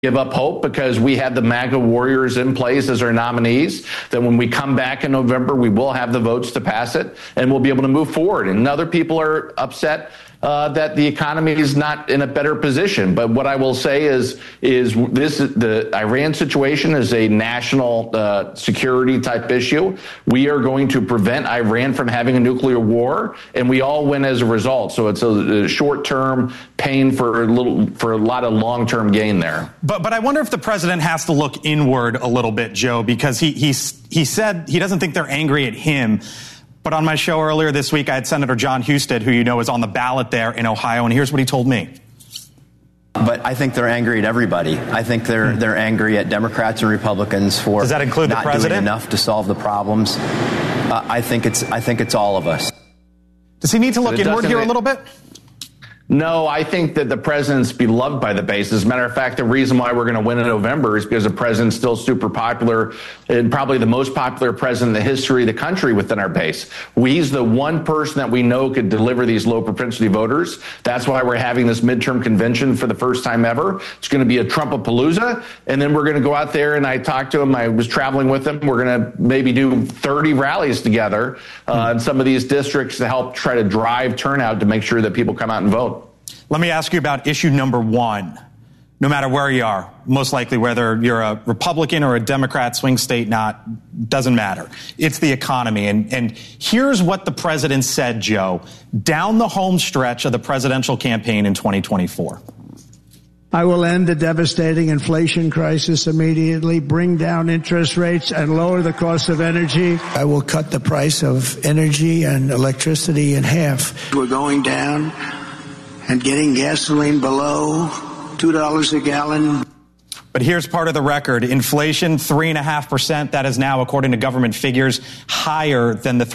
give up hope because we have the MAGA warriors in place as our nominees, that when we come back in November, we will have the votes to pass it and we'll be able to move forward. And other people are upset that the economy is not in a better position. But what I will say is the Iran situation is a national security type issue. We are going to prevent Iran from having a nuclear war, and we all win as a result. So it's a short-term pain for a lot of long-term gain there. But I wonder if the president has to look inward a little bit, Joe, because he said he doesn't think they're angry at him. But on my show earlier this week, I had Senator John Husted, who you know is on the ballot there in Ohio, and here's what he told me. But I think they're angry at everybody. I think they're angry at Democrats and Republicans for Does that include not the president? doing enough to solve the problems. I think it's all of us. Does he need to look inward here a little bit? No, I think that the president's beloved by the base. As a matter of fact, the reason why we're going to win in November is because the president's still super popular and probably the most popular president in the history of the country within our base. He's the one person that we know could deliver these low propensity voters. That's why we're having this midterm convention for the first time ever. It's going to be a Trumpapalooza. And then we're going to go out there, and I talked to him. I was traveling with him. We're going to maybe do 30 rallies together in some of these districts to help try to drive turnout to make sure that people come out and vote. Let me ask you about issue number one. No matter where you are, most likely whether you're a Republican or a Democrat, swing state, doesn't matter. It's the economy. And here's what the president said, Joe, down the home stretch of the presidential campaign in 2024. I will end the devastating inflation crisis immediately, bring down interest rates, and lower the cost of energy. I will cut the price of energy and electricity in half. We're going down and getting gasoline below $2 a gallon. But here's part of the record. Inflation, 3.5%. That is now, according to government figures, higher than the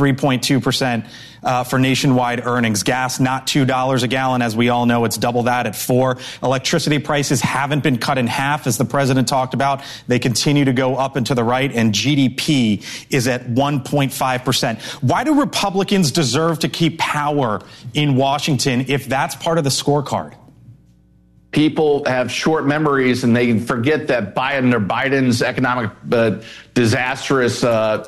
3.2% for nationwide earnings. Gas, not $2 a gallon. As we all know, it's double that at $4. Electricity prices haven't been cut in half, as the president talked about. They continue to go up and to the right, and GDP is at 1.5%. Why do Republicans deserve to keep power in Washington if that's part of the scorecard? People have short memories and they forget that Biden's economic disastrous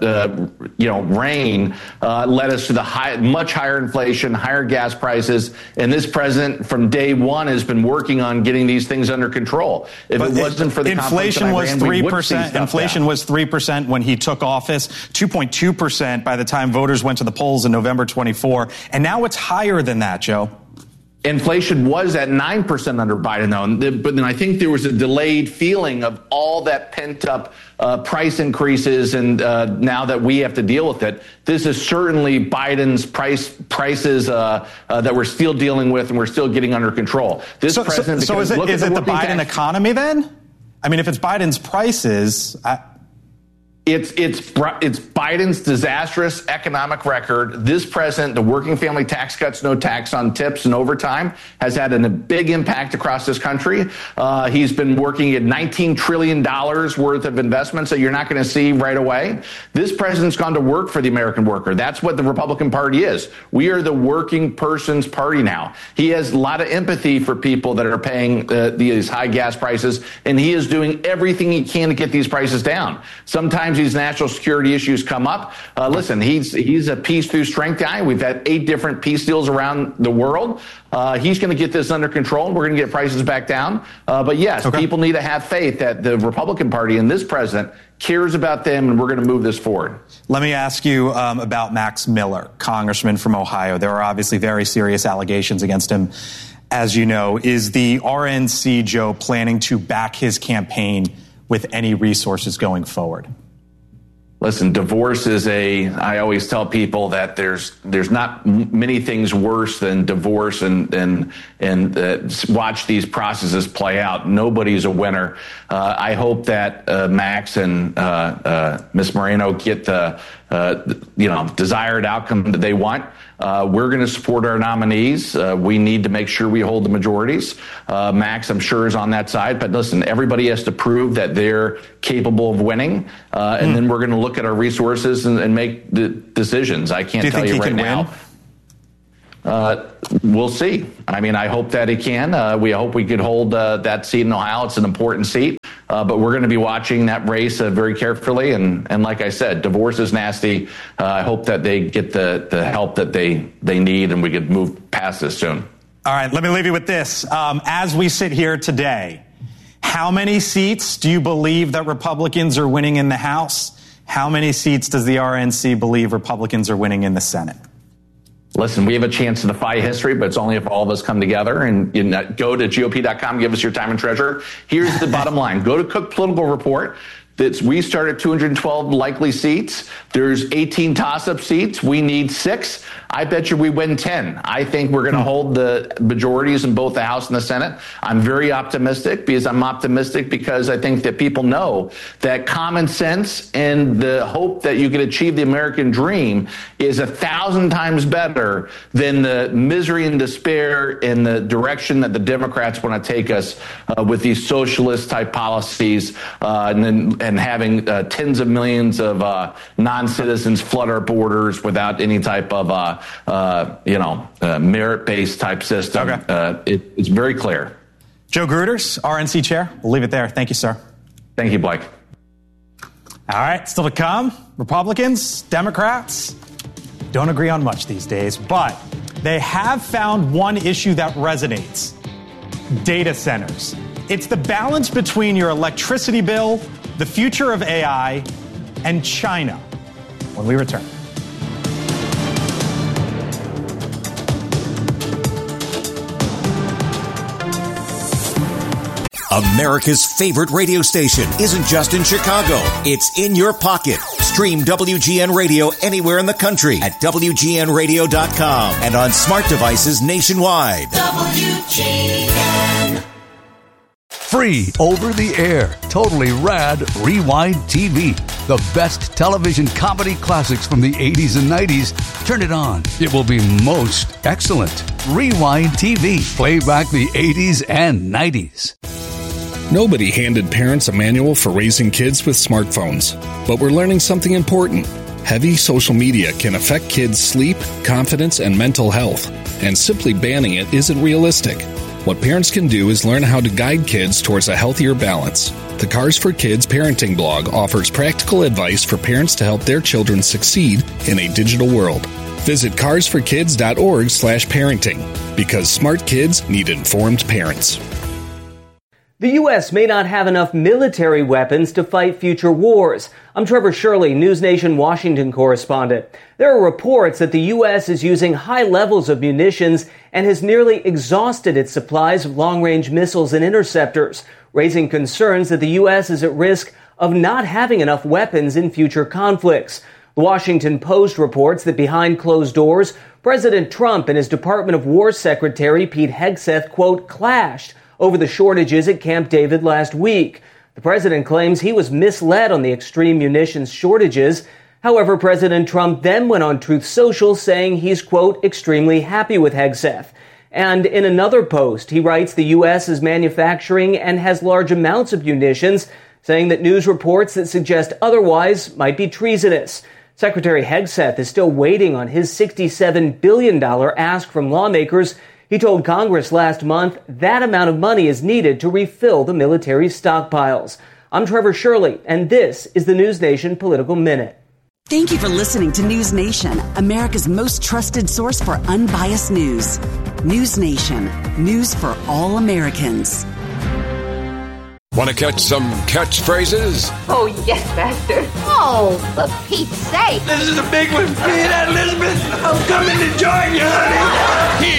reign led us to much higher inflation, higher gas prices, and this president from day one has been working on getting these things under control. If it wasn't for the inflation was 3%. Inflation was 3% when he took office, 2.2% by the time voters went to the polls in November 24, and now it's higher than that, Joe. Inflation was at 9% under Biden, though. But then I think there was a delayed feeling of all that pent-up price increases, and now that we have to deal with it, this is certainly Biden's prices that we're still dealing with and we're still getting under control. This president, so is it the Biden economy then? I mean, if it's Biden's prices... It's Biden's disastrous economic record. This president, the working family tax cuts, no tax on tips and overtime, has had a big impact across this country. He's been working at $19 trillion worth of investments that you're not going to see right away. This president's gone to work for the American worker. That's what the Republican Party is. We are the working person's party now. He has a lot of empathy for people that are paying these high gas prices, and he is doing everything he can to get these prices down. Sometimes these national security issues come up. Listen, he's a peace through strength guy. We've had 8 different peace deals around the world. He's going to get this under control. We're going to get prices back down. But yes, people need to have faith that the Republican Party and this president cares about them, and we're going to move this forward. Let me ask you about Max Miller, congressman from Ohio. There are obviously very serious allegations against him. As you know, is the RNC, Joe, planning to back his campaign with any resources going forward? Listen, divorce I always tell people that there's not many things worse than divorce and watch these processes play out. Nobody's a winner. I hope that Max and Ms. Moreno get the desired outcome that they want. We're going to support our nominees. We need to make sure we hold the majorities. Max, I'm sure, is on that side. But listen, everybody has to prove that they're capable of winning. And then we're going to look at our resources and make the decisions. I can't tell you right now. we'll see. I mean, I hope that he can. We hope we could hold that seat in Ohio. It's an important seat. But we're going to be watching that race very carefully. And like I said, divorce is nasty. I hope that they get the help that they need and we could move past this soon. All right, let me leave you with this. As we sit here today, how many seats do you believe that Republicans are winning in the House? How many seats does the RNC believe Republicans are winning in the Senate? Listen, we have a chance to defy history, but it's only if all of us come together and go to GOP.com, give us your time and treasure. Here's the bottom line. Go to Cook Political Report. We start at 212 likely seats. There's 18 toss-up seats. We need 6. I bet you we win 10. I think we're going to hold the majorities in both the House and the Senate. I'm very optimistic because I think that people know that common sense and the hope that you can achieve the American dream is 1,000 times better than the misery and despair in the direction that the Democrats want to take us with these socialist type policies and having tens of millions of non-citizens flood our borders without any type of merit-based type system. Okay. It's very clear. Joe Gruters, RNC chair. We'll leave it there. Thank you, sir. Thank you, Blake. All right, still to come. Republicans, Democrats don't agree on much these days, but they have found one issue that resonates: data centers. It's the balance between your electricity bill, the future of AI, and China. When we return. America's favorite radio station isn't just in Chicago. It's in your pocket. Stream WGN Radio anywhere in the country at WGNradio.com and on smart devices nationwide. WGN. Free over the air, totally rad Rewind TV. The best television comedy classics from the 80s and 90s. Turn it on. It will be most excellent. Rewind TV. Play back the 80s and 90s. Nobody handed parents a manual for raising kids with smartphones. But we're learning something important. Heavy social media can affect kids' sleep, confidence, and mental health. And simply banning it isn't realistic. What parents can do is learn how to guide kids towards a healthier balance. The Cars for Kids parenting blog offers practical advice for parents to help their children succeed in a digital world. Visit carsforkids.org/parenting, because smart kids need informed parents. The U.S. may not have enough military weapons to fight future wars. I'm Trevor Shirley, News Nation Washington correspondent. There are reports that the U.S. is using high levels of munitions and has nearly exhausted its supplies of long-range missiles and interceptors, raising concerns that the U.S. is at risk of not having enough weapons in future conflicts. The Washington Post reports that behind closed doors, President Trump and his Department of War Secretary Pete Hegseth, quote, clashed over the shortages at Camp David last week. The president claims he was misled on the extreme munitions shortages. However, President Trump then went on Truth Social saying he's, quote, extremely happy with Hegseth. And in another post, he writes the U.S. is manufacturing and has large amounts of munitions, saying that news reports that suggest otherwise might be treasonous. Secretary Hegseth is still waiting on his $67 billion ask from lawmakers. He told Congress last month that amount of money is needed to refill the military's stockpiles. I'm Trevor Shirley, and this is the News Nation Political Minute. Thank you for listening to News Nation, America's most trusted source for unbiased news. News Nation, news for all Americans. Want to catch some catchphrases? Oh, yes, Master. Oh, for Pete's sake. This is a big one. You hear that, Elizabeth? I'm coming to join you, honey.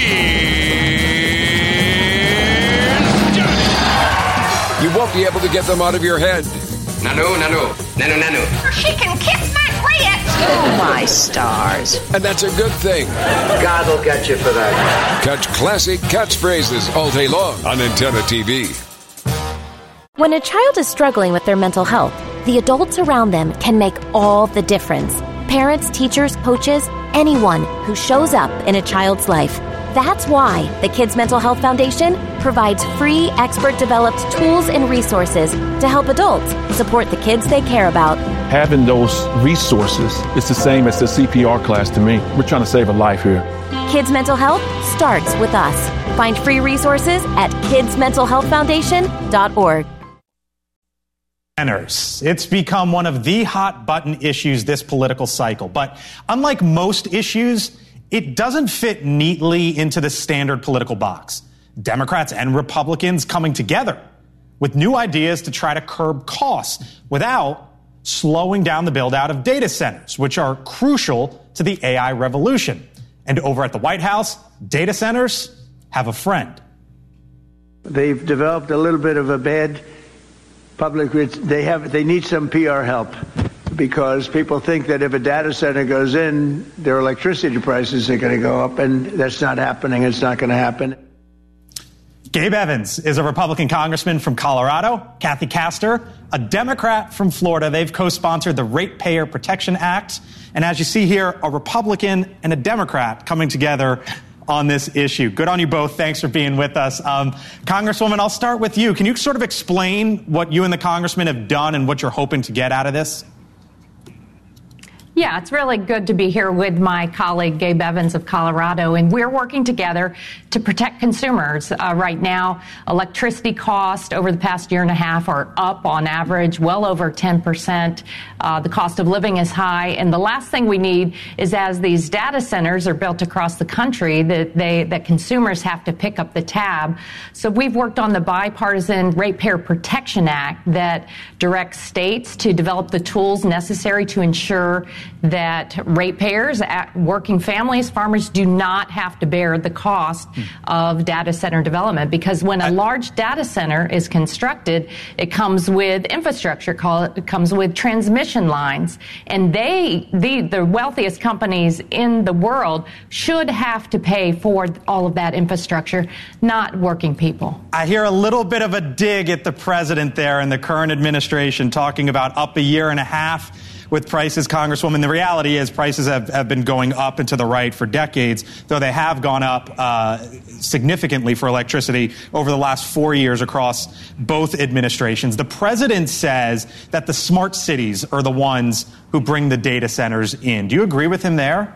Here's Johnny. You won't be able to get them out of your head. Nanu. She can kiss my grits. Oh, my stars. And that's a good thing. God will get you for that. Catch classic catchphrases all day long on Antenna TV. When a child is struggling with their mental health, the adults around them can make all the difference. Parents, teachers, coaches, anyone who shows up in a child's life. That's why the Kids Mental Health Foundation provides free, expert-developed tools and resources to help adults support the kids they care about. Having those resources is the same as the CPR class to me. We're trying to save a life here. Kids Mental Health starts with us. Find free resources at kidsmentalhealthfoundation.org. It's become one of the hot button issues this political cycle. But unlike most issues, it doesn't fit neatly into the standard political box. Democrats and Republicans coming together with new ideas to try to curb costs without slowing down the build out of data centers, which are crucial to the AI revolution. And over at the White House, data centers have a friend. They've developed a little bit of a bad public. They need some PR help, because people think that if a data center goes in, their electricity prices are going to go up, and that's not happening. It's not going to happen. Gabe Evans is a Republican congressman from Colorado. Kathy Castor, a Democrat from Florida. They've co-sponsored the Ratepayer Protection Act. And as you see here, a Republican and a Democrat coming together on this issue. Good on you both. Thanks for being with us. Congresswoman, I'll start with you. Can you sort of explain what you and the congressman have done and what you're hoping to get out of this? Yeah, it's really good to be here with my colleague, Gabe Evans of Colorado, and we're working together to protect consumers. Right now, electricity costs over the past year and a half are up on average, well over 10%. The cost of living is high, and the last thing we need is, as these data centers are built across the country, that consumers have to pick up the tab. So we've worked on the bipartisan Ratepayer Protection Act that directs states to develop the tools necessary to ensure that ratepayers, working families, farmers do not have to bear the cost of data center development, because when a large data center is constructed, it comes with infrastructure, it comes with transmission lines, and the wealthiest companies in the world should have to pay for all of that infrastructure, not working people. I hear a little bit of a dig at the president there and the current administration talking about up a year and a half with prices, Congresswoman. The reality is prices have been going up and to the right for decades, though they have gone up significantly for electricity over the last 4 years across both administrations. The president says that the smart cities are the ones who bring the data centers in. Do you agree with him there?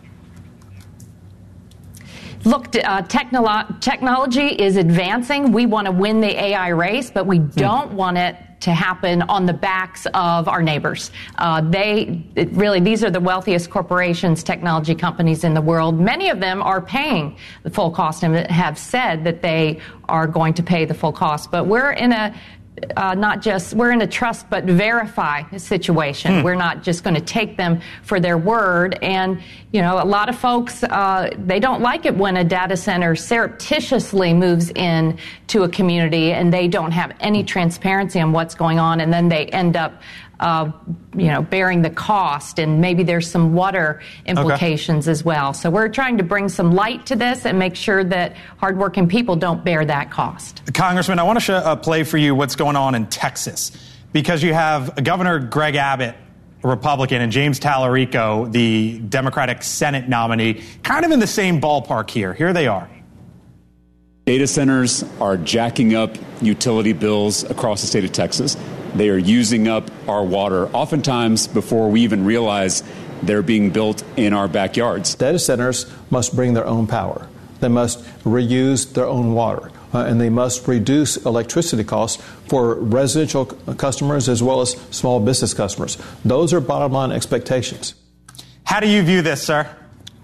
Look, technology is advancing. We want to win the AI race, but we don't want it to happen on the backs of our neighbors. These are the wealthiest corporations, technology companies in the world. Many of them are paying the full cost and have said that they are going to pay the full cost. But we're in a we're in a trust but verify situation. We're not just going to take them for their word. And, you know, a lot of folks, they don't like it when a data center surreptitiously moves in to a community and they don't have any transparency on what's going on, and then they end up bearing the cost, and maybe there's some water implications as well. So we're trying to bring some light to this and make sure that hardworking people don't bear that cost. Congressman, I want to play for you what's going on in Texas, because you have Governor Greg Abbott, a Republican, and James Tallarico, the Democratic Senate nominee, kind of in the same ballpark here. Here they are. Data centers are jacking up utility bills across the state of Texas. They are using up our water, oftentimes before we even realize they're being built in our backyards. Data centers must bring their own power. They must reuse their own water. And they must reduce electricity costs for residential customers as well as small business customers. Those are bottom line expectations. How do you view this, sir?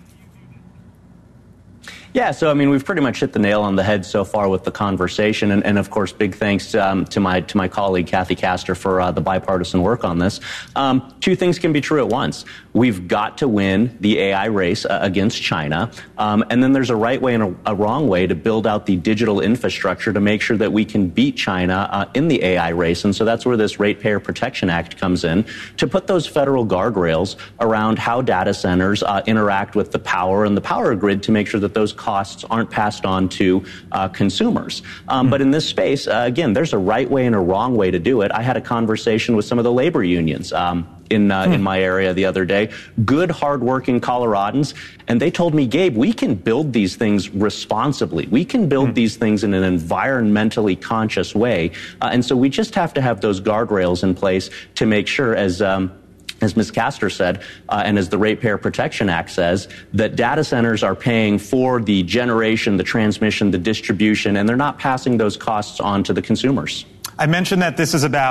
Yeah, so I mean, we've pretty much hit the nail on the head so far with the conversation, and of course, big thanks to my colleague Kathy Castor for the bipartisan work on this. Two things can be true at once. We've got to win the AI race against China, and then there's a right way and a wrong way to build out the digital infrastructure to make sure that we can beat China in the AI race. And so that's where this Ratepayer Protection Act comes in, to put those federal guardrails around how data centers interact with the power and the power grid, to make sure that those costs aren't passed on to consumers. But in this space, again, there's a right way and a wrong way to do it. I had a conversation with some of the labor unions in my area the other day, good, hardworking Coloradans, and they told me, Gabe, we can build these things responsibly. We can build these things in an environmentally conscious way, and so we just have to have those guardrails in place to make sure, as Ms. Castor said, and as the Ratepayer Protection Act says, that data centers are paying for the generation, the transmission, the distribution, and they're not passing those costs on to the consumers. I mentioned that this is about